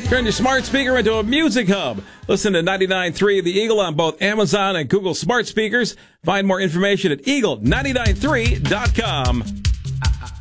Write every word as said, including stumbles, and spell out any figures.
Turn your smart speaker into a music hub. Listen to ninety-nine point three The Eagle on both Amazon and Google smart speakers. Find more information at eagle nine nine three dot com.